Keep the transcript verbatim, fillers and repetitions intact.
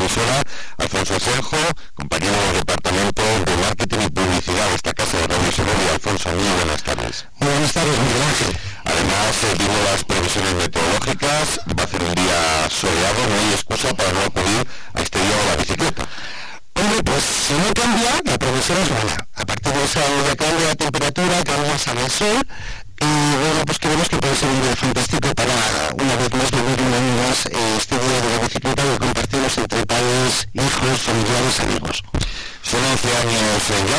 emisora, Alfonso Asenjo, compañero del Departamento de Marketing y Publicidad de esta casa de Radio Segovia. Alfonso, muy buenas tardes. Muy buenas tardes, Miguel Ángel. Además, eh, viendo las previsiones meteorológicas, va a ser un día soleado, no hay excusa para no acudir a este día de la bicicleta. Hombre, pues si no cambia, la previsión es buena. A partir de esa de cambio de temperatura, cambia sale el sol, y bueno, pues creemos que puede ser un día fantástico para, una vez más, vivir un año más eh, este día de la bicicleta que compartimos entre padres, hijos, familiares, amigos. Son once años ya